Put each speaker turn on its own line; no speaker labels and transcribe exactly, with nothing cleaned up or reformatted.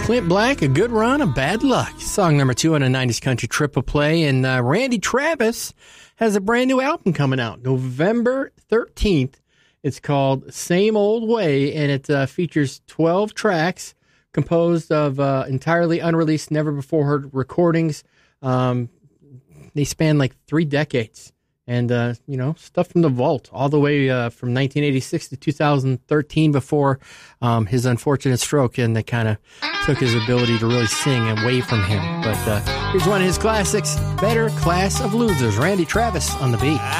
Clint Black, A Good Run of Bad Luck. Song number two on a nineties Country Triple Play. And uh, Randy Travis has a brand new album coming out November thirteenth. It's called Same Old Way, and it uh, features twelve tracks composed of uh, entirely unreleased, never-before-heard recordings. Um, they span like three decades. And, uh, you know, stuff from the vault all the way uh, from nineteen eighty-six to two thousand thirteen before um, his unfortunate stroke, and that kind of took his ability to really sing away from him. But uh, here's one of his classics, Better Class of Losers, Randy Travis on the beat.